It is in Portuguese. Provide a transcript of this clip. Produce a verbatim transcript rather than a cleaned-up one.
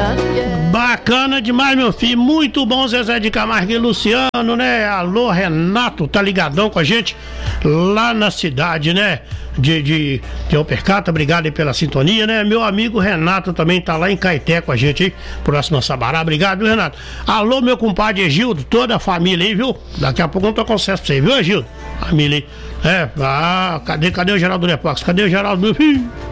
Bacana demais, meu filho. Muito bom, Zezé de Camargo e Luciano, né? Alô, Renato, tá ligadão com a gente lá na cidade, né? De, de, de Alpercata, obrigado aí pela sintonia, né? Meu amigo Renato também tá lá em Caeté com a gente aí, próximo a Sabará, obrigado, viu, Renato? Alô, meu compadre Egildo, toda a família aí, viu? Daqui a pouco eu não tô com acesso pra você, viu, Egildo? Família aí. É, ah, cadê, cadê o Geraldo Lepox? Cadê o Geraldo, meu filho?